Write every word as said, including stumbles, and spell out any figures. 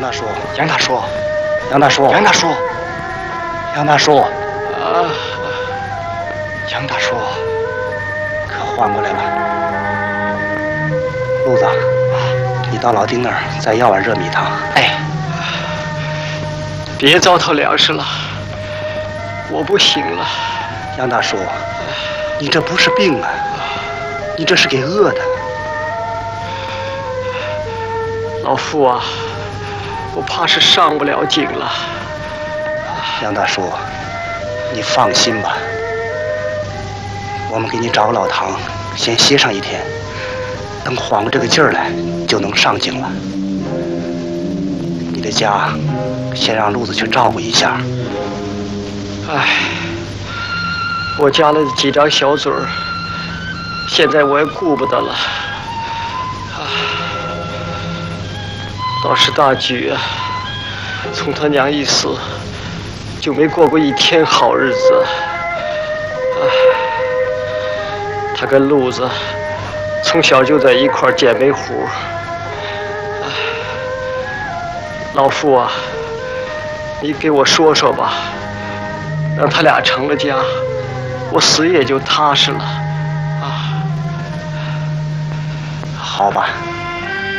大叔，杨大叔，杨大叔，杨大叔，杨大叔，啊，杨大叔，可缓过来了。路子，你到老丁那儿再要碗热米汤。哎， 别糟蹋粮食了，我不行了。 杨大叔，你这不是病啊，你这是给饿的。 老傅啊，我怕是上不了井了。 杨大叔，你放心吧，我们给你找个老堂，先歇上一天，等缓过这个劲儿来，就能上井了。你的家，先让路子去照顾一下。 唉，我家里的几张小嘴儿，现在我也顾不得了。倒是大举啊，从他娘一死，就没过过一天好日子。唉，他跟路子从小就在一块儿姐妹湖。唉，老傅啊，你给我说说吧，让他俩成了家，我死也就踏实了。啊， 好吧。